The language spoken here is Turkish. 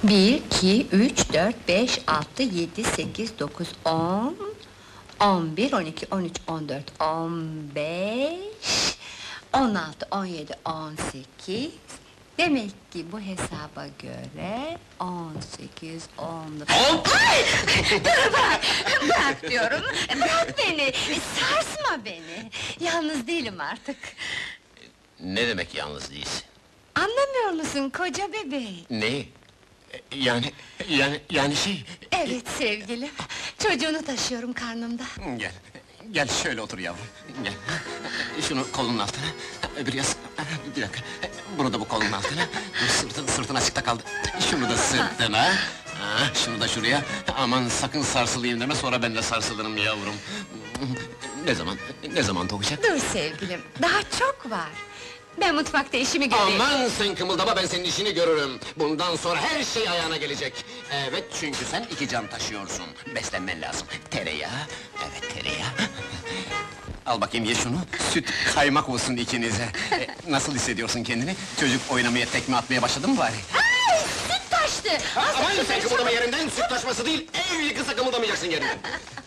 1, 2, 3, 4, 5, 6, 7, 8, 9, 10... 11, 12, 13, 14, 15... 16, 17, 18... Demek ki bu hesaba göre... 18, 19... Ay! Dur bırak! Bırak diyorum! Bırak beni! Sarsma beni! Yalnız değilim artık! Ne demek yalnız değilsin? Anlamıyor musun koca bebeği? Neyi? Yani şey... Evet sevgilim, çocuğunu taşıyorum karnımda. Gel şöyle otur yavrum, gel. Şunu kolunun altına, öbür yaz... Bir dakika, bunu da bu kolunun altına. Sırtın açıkta kaldı. Şunu da sırtına, şunu da şuraya. Aman sakın sarsılayım deme, sonra ben de sarsılırım yavrum. Ne zaman doğacak? Dur sevgilim, daha çok var. Ben mutfakta işimi göreyim. Aman sen kımıldama, ben senin işini görürüm. Bundan sonra her şey ayağına gelecek. Evet, çünkü sen 2 can taşıyorsun. Beslenmen lazım. Tereyağı, evet tereyağı. Al bakayım, ye şunu. Süt, kaymak olsun ikinize. Nasıl hissediyorsun kendini? Çocuk oynamaya, tekme atmaya başladı mı bari? Ay, süt taştı! Aman sen kımıldama yerinden, süt taşması değil, ev yıkısa kımıldamayacaksın yerinden.